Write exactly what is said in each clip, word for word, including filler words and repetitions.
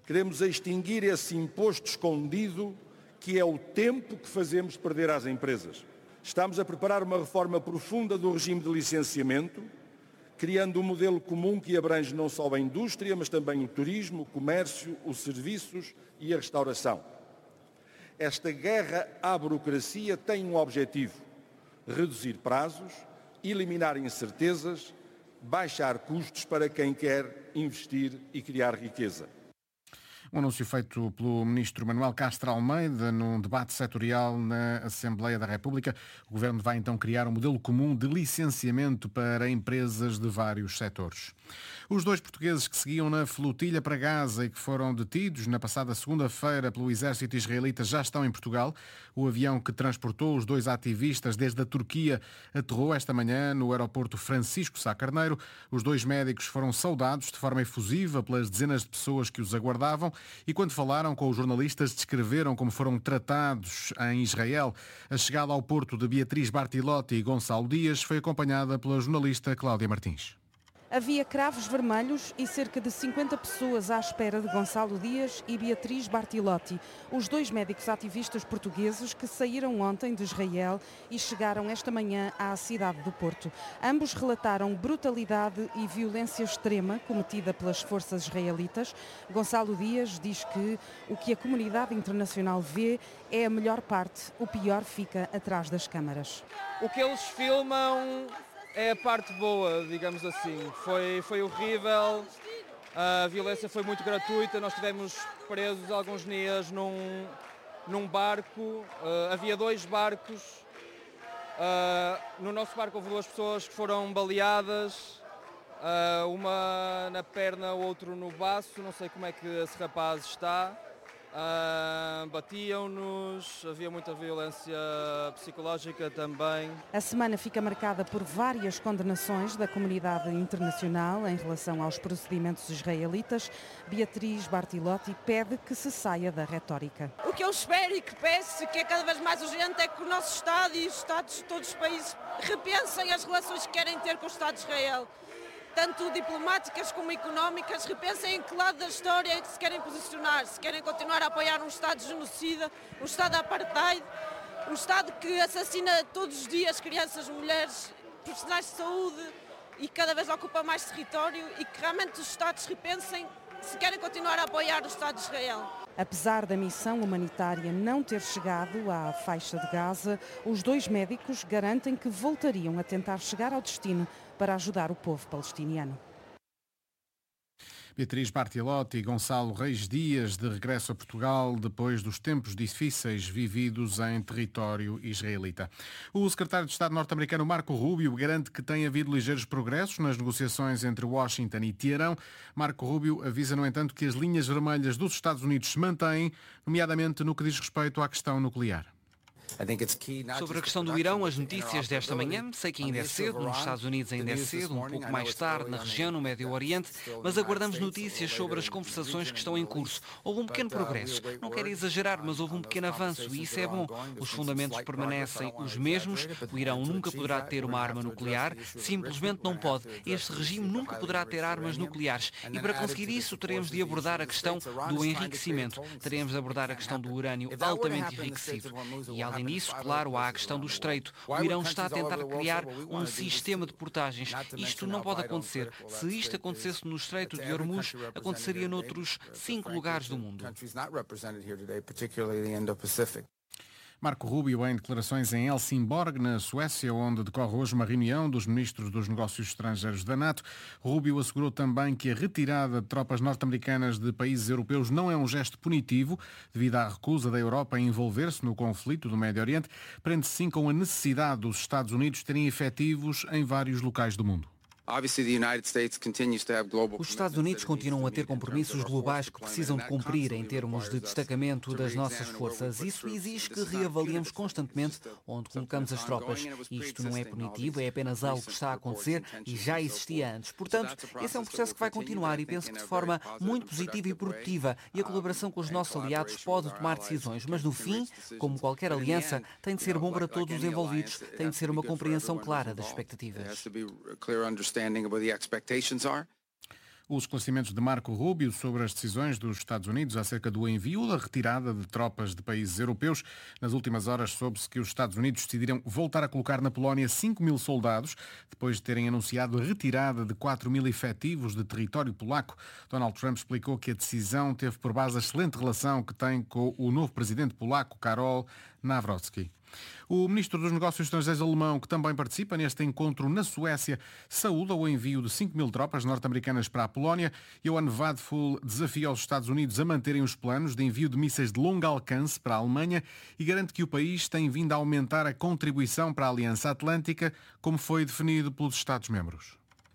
Queremos extinguir esse imposto escondido que é o tempo que fazemos perder às empresas. Estamos a preparar uma reforma profunda do regime de licenciamento, criando um modelo comum que abrange não só a indústria, mas também o turismo, o comércio, os serviços e a restauração. Esta guerra à burocracia tem um objetivo: reduzir prazos, eliminar incertezas, baixar custos para quem quer investir e criar riqueza. Um anúncio feito pelo ministro Manuel Castro Almeida num debate setorial na Assembleia da República. O Governo vai então criar um modelo comum de licenciamento para empresas de vários setores. Os dois portugueses que seguiam na flotilha para Gaza e que foram detidos na passada segunda-feira pelo exército israelita já estão em Portugal. O avião que transportou os dois ativistas desde a Turquia aterrou esta manhã no aeroporto Francisco Sá Carneiro. Os dois médicos foram saudados de forma efusiva pelas dezenas de pessoas que os aguardavam. E quando falaram com os jornalistas, descreveram como foram tratados em Israel. A chegada ao porto de Beatriz Bartilotti e Gonçalo Dias foi acompanhada pela jornalista Cláudia Martins. Havia cravos vermelhos e cerca de cinquenta pessoas à espera de Gonçalo Dias e Beatriz Bartilotti, os dois médicos ativistas portugueses que saíram ontem de Israel e chegaram esta manhã à cidade do Porto. Ambos relataram brutalidade e violência extrema cometida pelas forças israelitas. Gonçalo Dias diz que o que a comunidade internacional vê é a melhor parte, o pior fica atrás das câmaras. O que eles filmam é a parte boa, digamos assim. Foi, foi horrível, a violência foi muito gratuita, nós estivemos presos alguns dias num, num barco, uh, havia dois barcos, uh, no nosso barco houve duas pessoas que foram baleadas, uh, uma na perna, o outro no baço, não sei como é que esse rapaz está. Uh, batiam-nos, havia muita violência psicológica também. A semana fica marcada por várias condenações da comunidade internacional em relação aos procedimentos israelitas. Beatriz Bartilotti pede que se saia da retórica. O que eu espero e que peço, que é cada vez mais urgente, é que o nosso Estado e os Estados de todos os países repensem as relações que querem ter com o Estado de Israel. Tanto diplomáticas como económicas, repensem em que lado da história é que se querem posicionar, se querem continuar a apoiar um Estado genocida, um Estado apartheid, um Estado que assassina todos os dias crianças, mulheres, profissionais de saúde e cada vez ocupa mais território, e que realmente os Estados repensem se querem continuar a apoiar o Estado de Israel. Apesar da missão humanitária não ter chegado à faixa de Gaza, os dois médicos garantem que voltariam a tentar chegar ao destino para ajudar o povo palestiniano. Beatriz Bartilotti e Gonçalo Reis Dias de regresso a Portugal depois dos tempos difíceis vividos em território israelita. O secretário de Estado norte-americano Marco Rubio garante que tem havido ligeiros progressos nas negociações entre Washington e Teherão. Marco Rubio avisa, no entanto, que as linhas vermelhas dos Estados Unidos se mantêm, nomeadamente no que diz respeito à questão nuclear. Sobre a questão do Irão, as notícias desta manhã, sei que ainda é cedo, nos Estados Unidos ainda é cedo, um pouco mais tarde na região, no Médio Oriente, mas aguardamos notícias sobre as conversações que estão em curso. Houve um pequeno progresso, não quero exagerar, mas houve um pequeno avanço e isso é bom. Os fundamentos permanecem os mesmos, o Irão nunca poderá ter uma arma nuclear, simplesmente não pode. Este regime nunca poderá ter armas nucleares e para conseguir isso teremos de abordar a questão do enriquecimento, teremos de abordar a questão do urânio altamente enriquecido. E além disso, claro, há a questão do Estreito. O Irão está a tentar criar um sistema de portagens. Isto não pode acontecer. Se isto acontecesse no Estreito de Hormuz, aconteceria noutros cinco lugares do mundo. Marco Rubio em declarações em Helsingborg, na Suécia, onde decorre hoje uma reunião dos ministros dos negócios estrangeiros da NATO. Rubio assegurou também que a retirada de tropas norte-americanas de países europeus não é um gesto punitivo, devido à recusa da Europa em envolver-se no conflito do Médio Oriente, prende-se sim com a necessidade dos Estados Unidos terem efetivos em vários locais do mundo. Os Estados Unidos continuam a ter compromissos globais que precisam de cumprir em termos de destacamento das nossas forças. Isso exige que reavaliemos constantemente onde colocamos as tropas. Isto não é punitivo, é apenas algo que está a acontecer e já existia antes. Portanto, esse é um processo que vai continuar e penso que de forma muito positiva e produtiva, e a colaboração com os nossos aliados pode tomar decisões, mas no fim, como qualquer aliança, tem de ser bom para todos os envolvidos, tem de ser uma compreensão clara das expectativas. Os esclarecimentos de Marco Rubio sobre as decisões dos Estados Unidos acerca do envio ou da retirada de tropas de países europeus. Nas últimas horas soube-se que os Estados Unidos decidiram voltar a colocar na Polónia cinco mil soldados, depois de terem anunciado a retirada de quatro mil efetivos de território polaco. Donald Trump explicou que a decisão teve por base a excelente relação que tem com o novo presidente polaco, Karol Nawrocki. O ministro dos Negócios Estrangeiros alemão, que também participa neste encontro na Suécia, saúda o envio de cinco mil tropas norte-americanas para a Polónia. Johan Vadful desafia os Estados Unidos a manterem os planos de envio de mísseis de longo alcance para a Alemanha e garante que o país tem vindo a aumentar a contribuição para a Aliança Atlântica, como foi definido pelos Estados-membros.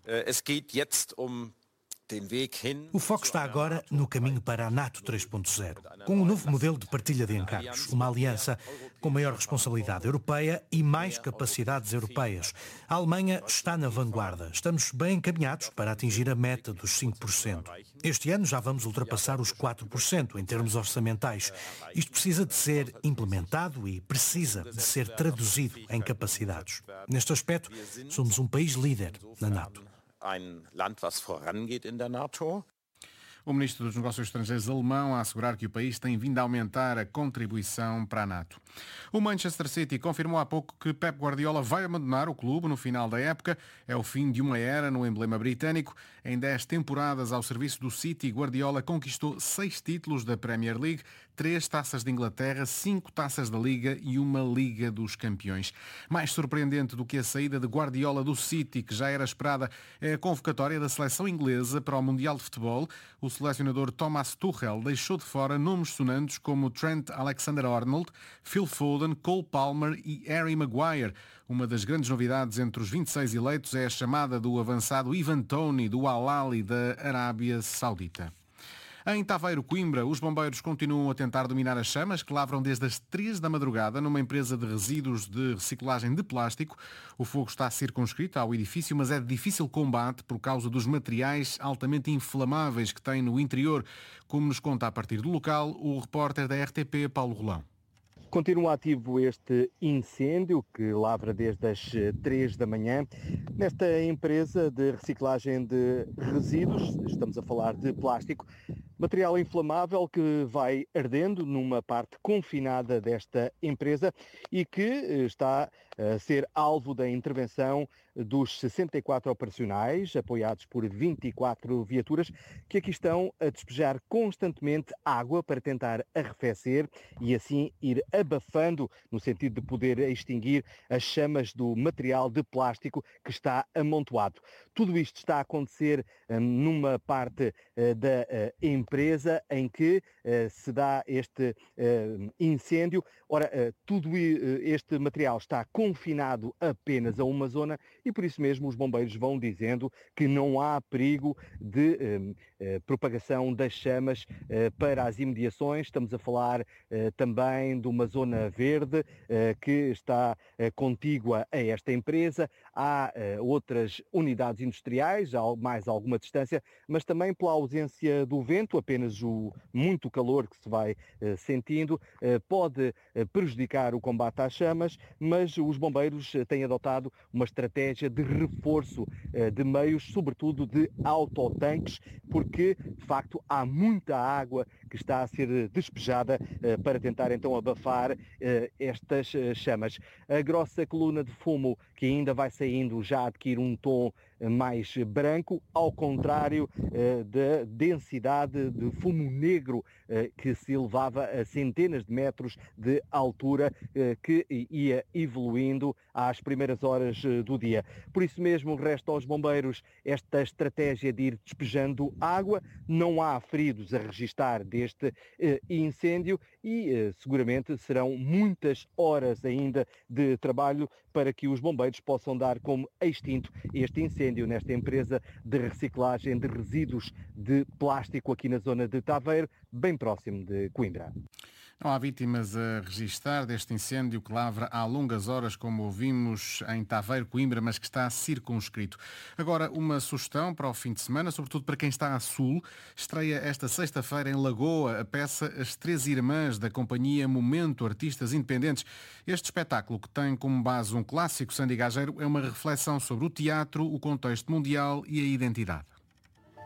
O foco está agora no caminho para a NATO três ponto zero, com um novo modelo de partilha de encargos, uma aliança com maior responsabilidade europeia e mais capacidades europeias. A Alemanha está na vanguarda. Estamos bem encaminhados para atingir a meta dos cinco por cento. Este ano já vamos ultrapassar os quatro por cento em termos orçamentais. Isto precisa de ser implementado e precisa de ser traduzido em capacidades. Neste aspecto, somos um país líder na NATO. Ein Land, was vorangeht in der NATO. O ministro dos Negócios Estrangeiros alemão a assegurar que o país tem vindo a aumentar a contribuição para a NATO. O Manchester City confirmou há pouco que Pep Guardiola vai abandonar o clube no final da época. É o fim de uma era no emblema britânico. Em dez temporadas ao serviço do City, Guardiola conquistou seis títulos da Premier League, três taças de Inglaterra, cinco taças da Liga e uma Liga dos Campeões. Mais surpreendente do que a saída de Guardiola do City, que já era esperada, é a convocatória da seleção inglesa para o Mundial de Futebol. O selecionador Thomas Tuchel deixou de fora nomes sonantes como Trent Alexander-Arnold, Phil Foden, Cole Palmer e Harry Maguire. Uma das grandes novidades entre os vinte e seis eleitos é a chamada do avançado Ivan Toney, do Al-Ahly da Arábia Saudita. Em Taveiro, Coimbra, os bombeiros continuam a tentar dominar as chamas que lavram desde as três da madrugada numa empresa de resíduos de reciclagem de plástico. O fogo está circunscrito ao edifício, mas é de difícil combate por causa dos materiais altamente inflamáveis que tem no interior, como nos conta a partir do local o repórter da R T P, Paulo Rolão. Continua ativo este incêndio que lavra desde as três da manhã nesta empresa de reciclagem de resíduos. Estamos a falar de plástico, material inflamável que vai ardendo numa parte confinada desta empresa e que está a ser alvo da intervenção dos sessenta e quatro operacionais, apoiados por vinte e quatro viaturas, que aqui estão a despejar constantemente água para tentar arrefecer e assim ir abafando, no sentido de poder extinguir as chamas do material de plástico que está amontoado. Tudo isto está a acontecer hum, numa parte uh, da uh, empresa em que uh, se dá este uh, incêndio. Ora, uh, tudo uh, este material está confinado apenas a uma zona e por isso mesmo os bombeiros vão dizendo que não há perigo de uh, uh, propagação das chamas uh, para as imediações. Estamos a falar uh, também de uma zona verde uh, que está uh, contígua a esta empresa. Há uh, outras unidades industriais, há mais alguma distância, mas também pela ausência do vento, apenas o muito calor que se vai uh, sentindo, uh, pode uh, prejudicar o combate às chamas, mas os bombeiros uh, têm adotado uma estratégia de reforço uh, de meios, sobretudo de autotanques, porque de facto há muita água que está a ser despejada uh, para tentar então abafar uh, estas uh, chamas. A grossa coluna de fumo que ainda vai saindo já adquire um tom mais branco, ao contrário uh, da densidade de fumo negro uh, que se elevava a centenas de metros de altura, uh, que ia evoluindo às primeiras horas uh, do dia. Por isso mesmo resta aos bombeiros esta estratégia de ir despejando água. Não há feridos a registar deste uh, incêndio e uh, seguramente serão muitas horas ainda de trabalho para que os bombeiros possam dar como extinto este incêndio nesta empresa de reciclagem de resíduos de plástico aqui na zona de Taveiro, bem próximo de Coimbra. Não há vítimas a registrar deste incêndio que lavra há longas horas, como ouvimos, em Taveiro, Coimbra, mas que está circunscrito. Agora, uma sugestão para o fim de semana, sobretudo para quem está a sul. Estreia esta sexta-feira em Lagoa a peça As Três Irmãs, da companhia Momento Artistas Independentes. Este espetáculo, que tem como base um clássico sandigageiro, é uma reflexão sobre o teatro, o contexto mundial e a identidade.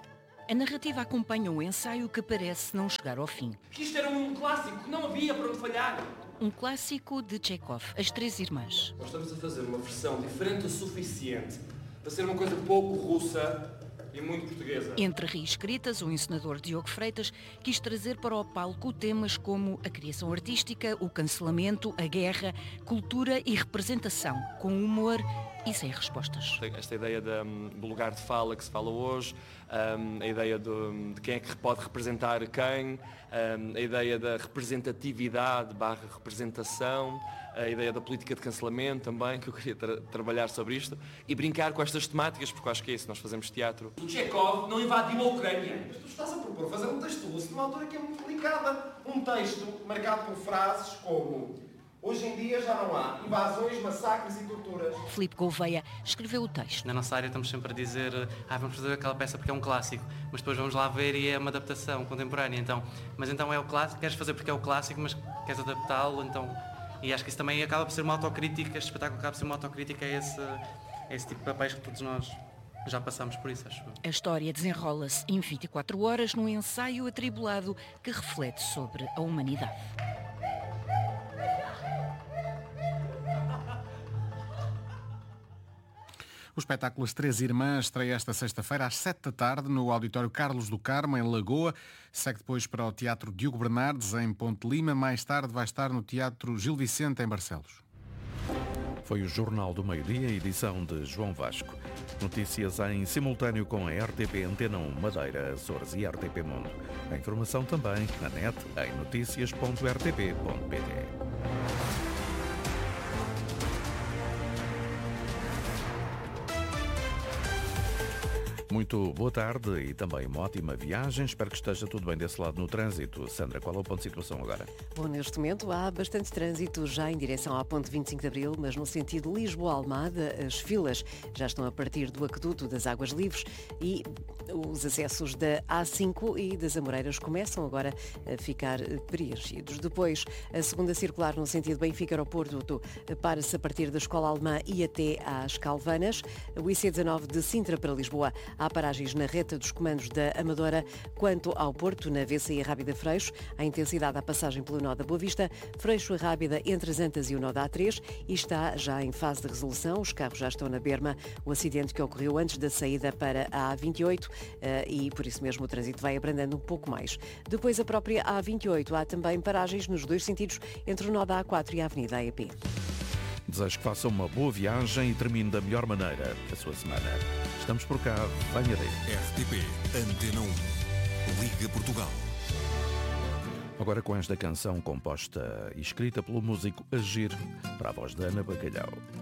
A narrativa acompanha um ensaio que parece não chegar ao fim. Que isto era um clássico, que não havia para onde falhar. Um clássico de Chekhov, As Três Irmãs. Nós estamos a fazer uma versão diferente o suficiente para ser uma coisa pouco russa e muito portuguesa. Entre reescritas, o encenador Diogo Freitas quis trazer para o palco temas como a criação artística, o cancelamento, a guerra, cultura e representação, com humor e sem respostas. Esta ideia de, do lugar de fala que se fala hoje, um, a ideia de, de quem é que pode representar quem, um, a ideia da representatividade barra representação, a ideia da política de cancelamento também, que eu queria tra trabalhar sobre isto, e brincar com estas temáticas, porque eu acho que é isso, nós fazemos teatro. O Chekhov não invadiu a Ucrânia. Mas tu estás a propor fazer um texto russo numa altura que é muito delicada. Um texto marcado por frases como: hoje em dia já não há invasões, massacres e torturas. Filipe Gouveia escreveu o texto. Na nossa área estamos sempre a dizer ah, vamos fazer aquela peça porque é um clássico, mas depois vamos lá ver e é uma adaptação contemporânea. Então, mas então é o clássico, queres fazer porque é o clássico, mas queres adaptá-lo, então... E acho que isso também acaba por ser uma autocrítica, este espetáculo acaba por ser uma autocrítica a esse, a esse tipo de papéis que todos nós já passamos por isso, acho eu. A história desenrola-se em vinte e quatro horas num ensaio atribulado que reflete sobre a humanidade. O espetáculo As Três Irmãs estreia esta sexta-feira às sete da tarde no Auditório Carlos do Carmo, em Lagoa. Segue depois para o Teatro Diogo Bernardes, em Ponte Lima. Mais tarde vai estar no Teatro Gil Vicente, em Barcelos. Foi o Jornal do Meio-Dia, edição de João Vasco. Notícias em simultâneo com a R T P Antena um, Madeira, Açores e R T P Mundo. A informação também na net em notícias ponto r t p ponto p t. Muito boa tarde e também uma ótima viagem. Espero que esteja tudo bem desse lado no trânsito. Sandra, qual é o ponto de situação agora? Bom, neste momento há bastante trânsito já em direção à ponte vinte e cinco de Abril, mas no sentido Lisboa-Almada, as filas já estão a partir do aqueduto das Águas Livres e os acessos da A cinco e das Amoreiras começam agora a ficar preenchidos. Depois, a segunda circular no sentido Benfica-Aeroporto para-se a partir da Escola Alemã e até às Calvanas. O I C dezanove de Sintra para Lisboa. Há paragens na reta dos comandos da Amadora. Quanto ao Porto, na V C I Rábida-Freixo, a intensidade à passagem pelo nó da Boa Vista, Freixo a Rábida entre as Antas e o nó da A três e está já em fase de resolução. Os carros já estão na berma. O acidente que ocorreu antes da saída para a A vinte e oito e por isso mesmo o trânsito vai abrandando um pouco mais. Depois a própria A vinte e oito há também paragens nos dois sentidos entre o nó da A quatro e a Avenida A E P. Desejo que faça uma boa viagem e termine da melhor maneira a sua semana. Estamos por cá, venha daí. R T P Antena um, Liga Portugal. Agora com esta canção composta e escrita pelo músico Agir, para a voz da Ana Bacalhau.